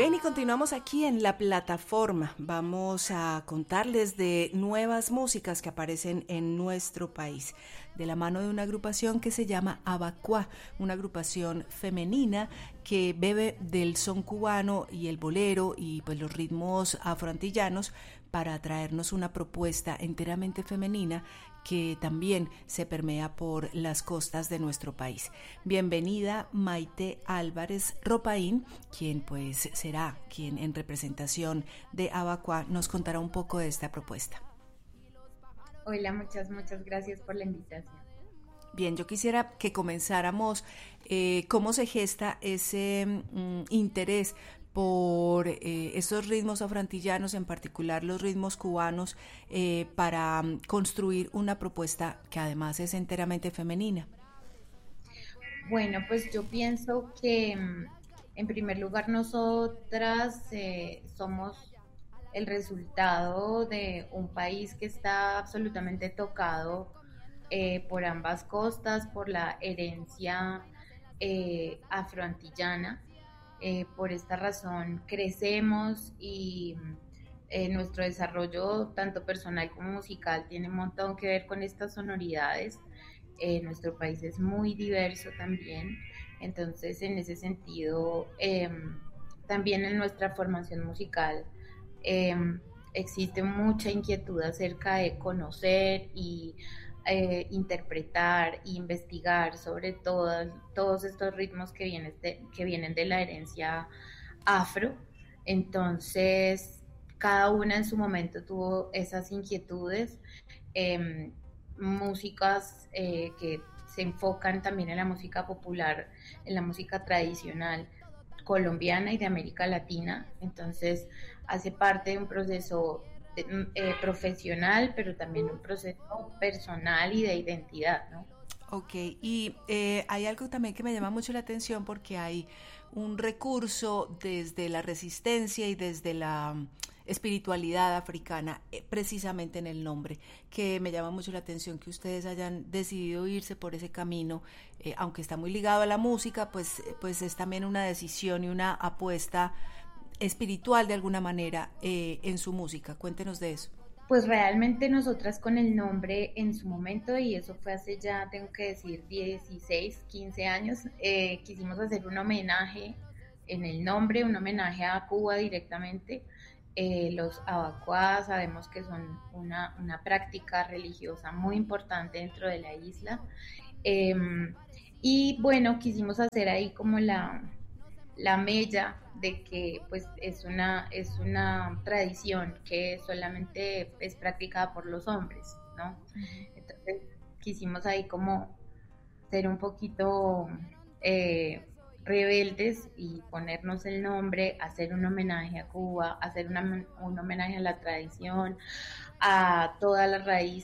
Ven y continuamos aquí en la plataforma. Vamos a contarles de nuevas músicas que aparecen en nuestro país, de la mano de una agrupación que se llama Abacuá, una agrupación femenina que bebe del son cubano y el bolero y pues los ritmos afroantillanos para traernos una propuesta enteramente femenina que también se permea por las costas de nuestro país. Bienvenida Maite Álvarez Ropaín, quien pues será quien en representación de Abacuá nos contará un poco de esta propuesta. Hola, muchas gracias por la invitación. Bien, yo quisiera que comenzáramos cómo se gesta ese interés por esos ritmos afroantillanos, en particular los ritmos cubanos, para construir una propuesta que además es enteramente femenina. Bueno, pues yo pienso que en primer lugar nosotras somos el resultado de un país que está absolutamente tocado por ambas costas, por la herencia afroantillana. Por esta razón crecemos y nuestro desarrollo tanto personal como musical tiene un montón que ver con estas sonoridades. Nuestro país es muy diverso también, entonces en ese sentido también en nuestra formación musical eh, existe mucha inquietud acerca de conocer y interpretar e investigar sobre todos estos ritmos que vienen de la herencia afro. Entonces, cada una en su momento tuvo esas inquietudes, eh, músicas que se enfocan también en la música popular, en la música tradicional colombiana y de América Latina. Entonces, hace parte de un proceso profesional, pero también un proceso personal y de identidad, ¿no? Ok, y hay algo también que me llama mucho la atención porque hay un recurso desde la resistencia y desde la espiritualidad africana, precisamente en el nombre, que me llama mucho la atención que ustedes hayan decidido irse por ese camino, aunque está muy ligado a la música, pues es también una decisión y una apuesta espiritual de alguna manera en su música. Cuéntenos de eso. Pues realmente nosotras con el nombre en su momento, y eso fue hace ya, tengo que decir, 16, 15 años, quisimos hacer un homenaje en el nombre, un homenaje a Cuba directamente. Los abacuás sabemos que son una práctica religiosa muy importante dentro de la isla. Eh, y bueno, quisimos hacer ahí como la mella de que pues es una tradición que solamente es practicada por los hombres, ¿no? Entonces quisimos ahí como ser un poquito rebeldes y ponernos el nombre, hacer un homenaje a Cuba, hacer un homenaje a la tradición, a toda la raíz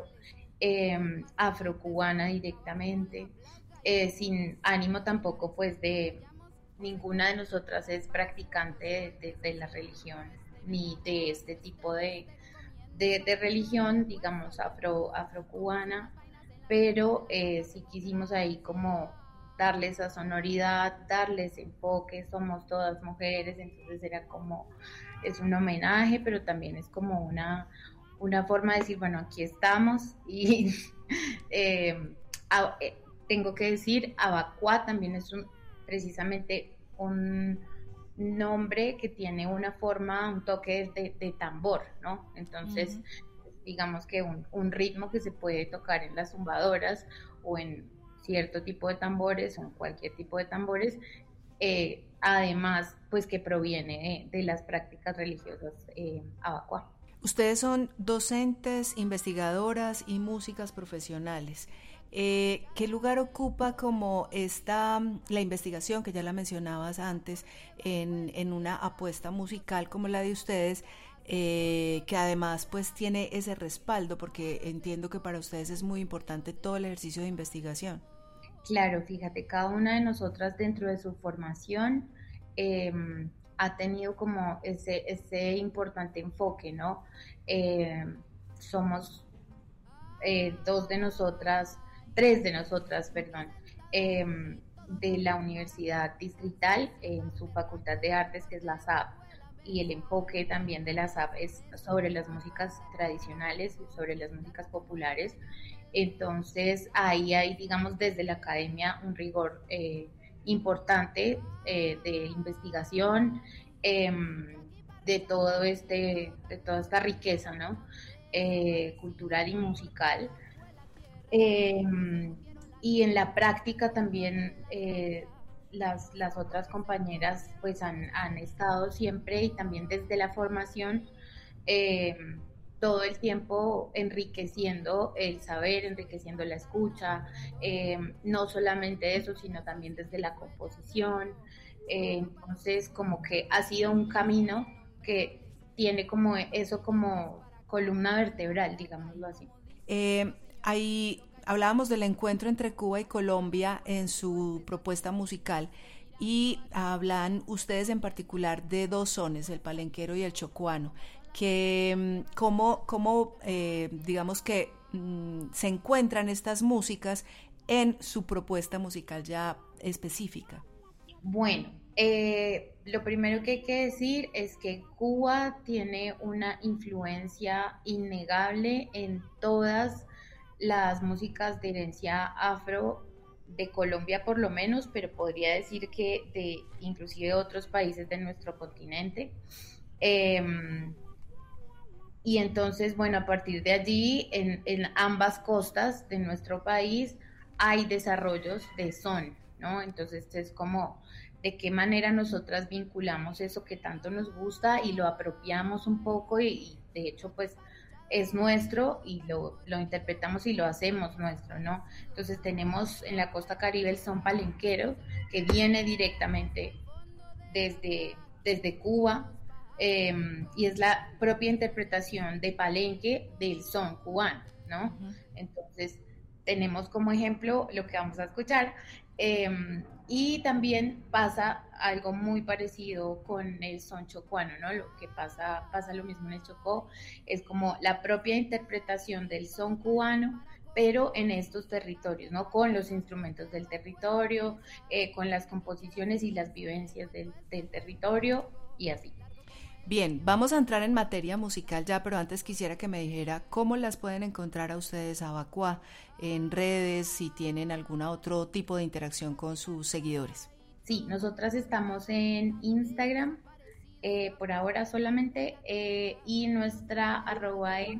afrocubana directamente, sin ánimo tampoco pues de ninguna de nosotras es practicante de la religión ni de este tipo de religión, digamos, afrocubana, pero sí quisimos ahí como darle esa sonoridad, darles enfoque, somos todas mujeres, entonces era como, es un homenaje, pero también es como una forma de decir, bueno, aquí estamos y eh, a, eh, tengo que decir, Abacuá también es precisamente un nombre que tiene una forma, un toque de tambor, ¿no? Entonces, digamos que un ritmo que se puede tocar en las zumbadoras o en cierto tipo de tambores o en cualquier tipo de tambores, además, pues que proviene de las prácticas religiosas abacuá. Ustedes son docentes, investigadoras y músicas profesionales. ¿Qué lugar ocupa como la investigación, que ya la mencionabas antes, en una apuesta musical como la de ustedes, que además pues tiene ese respaldo, porque entiendo que para ustedes es muy importante todo el ejercicio de investigación? Claro, fíjate, cada una de nosotras dentro de su formación eh, ha tenido como ese importante enfoque, ¿no? Eh, somos dos de nosotras, tres de nosotras, perdón, eh, de la Universidad Distrital en su Facultad de Artes, que es la SAP, y el enfoque también de la SAP es sobre las músicas tradicionales y sobre las músicas populares. Entonces ahí hay, digamos, desde la academia un rigor importante de investigación, eh, de toda esta riqueza, ¿no? Cultural y musical. Eh, y en la práctica también las otras compañeras pues han estado siempre y también desde la formación eh, todo el tiempo enriqueciendo el saber, enriqueciendo la escucha, no solamente eso, sino también desde la composición. Entonces, como que ha sido un camino que tiene como eso como columna vertebral, digámoslo así. Ahí hablábamos del encuentro entre Cuba y Colombia en su propuesta musical y hablan ustedes en particular de dos sones, el palenquero y el chocuano, que digamos que se encuentran estas músicas en su propuesta musical ya específica. Bueno, lo primero que hay que decir es que Cuba tiene una influencia innegable en todas las músicas de herencia afro de Colombia por lo menos, pero podría decir que de inclusive otros países de nuestro continente. Eh, y entonces, bueno, a partir de allí, en ambas costas de nuestro país hay desarrollos de son, ¿no? Entonces es como de qué manera nosotras vinculamos eso que tanto nos gusta y lo apropiamos un poco y de hecho pues es nuestro y lo interpretamos y lo hacemos nuestro, ¿no? Entonces tenemos en la costa Caribe el son palenquero que viene directamente desde Cuba, y es la propia interpretación de Palenque del son cubano, ¿no? Uh-huh. Entonces, tenemos como ejemplo lo que vamos a escuchar, y también pasa algo muy parecido con el son chocuano, ¿no? Lo que pasa lo mismo en el Chocó, es como la propia interpretación del son cubano, pero en estos territorios, ¿no? Con los instrumentos del territorio, con las composiciones y las vivencias del territorio y así. Bien, vamos a entrar en materia musical ya, pero antes quisiera que me dijera cómo las pueden encontrar a ustedes a Abacuá en redes, si tienen algún otro tipo de interacción con sus seguidores. Sí, nosotras estamos en Instagram, por ahora solamente, y nuestra @ es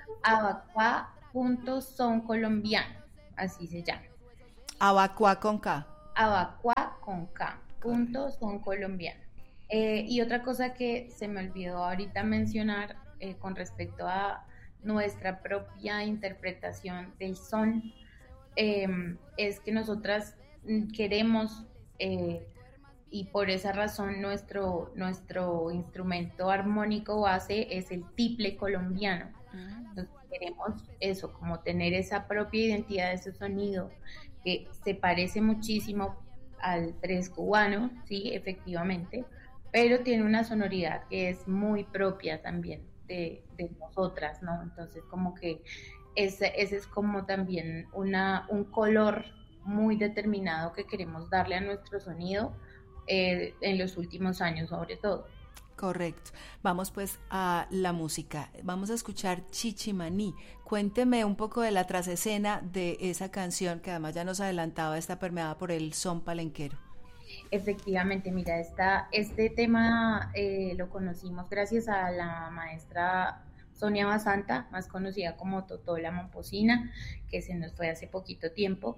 abacuá.soncolombiano, así se llama. Abacuá con K. Abacuá con K, .soncolombiano. Y otra cosa que se me olvidó ahorita mencionar con respecto a nuestra propia interpretación del son, es que nosotras queremos, y por esa razón nuestro instrumento armónico base es el tiple colombiano. Entonces queremos eso, como tener esa propia identidad, ese sonido que se parece muchísimo al tres cubano, sí, efectivamente, pero tiene una sonoridad que es muy propia también de nosotras, ¿no? Entonces como que ese es como también un color muy determinado que queremos darle a nuestro sonido en los últimos años sobre todo. Correcto. Vamos pues a la música. Vamos a escuchar Chichimaní. Cuénteme un poco de la trasescena de esa canción que además ya nos adelantaba, está permeada por el son palenquero. Efectivamente, mira, este tema lo conocimos gracias a la maestra Sonia Basanta, más conocida como Totó la Momposina, que se nos fue hace poquito tiempo.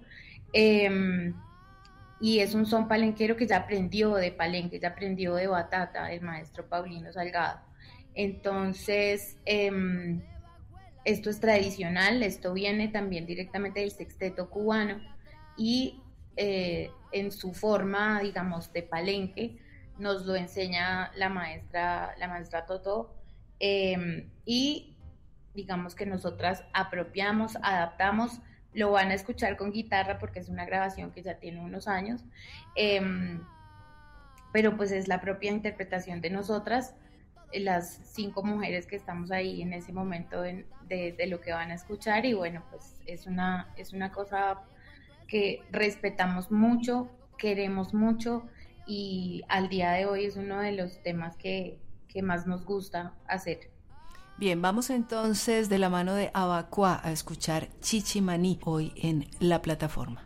Y es un son palenquero que ya aprendió de palenque, ya aprendió de batata, el maestro Paulino Salgado. Entonces, esto es tradicional, esto viene también directamente del sexteto cubano y en su forma, digamos, de palenque, nos lo enseña la maestra Totó, y digamos que nosotras apropiamos, adaptamos. Lo van a escuchar con guitarra porque es una grabación que ya tiene unos años, pero pues es la propia interpretación de nosotras, las 5 mujeres que estamos ahí en ese momento de lo que van a escuchar, y bueno, pues es una cosa que respetamos mucho queremos mucho y al día de hoy es uno de los temas que más nos gusta hacer. Bien, vamos entonces de la mano de Abacuá a escuchar Chichimaní hoy en La Plataforma.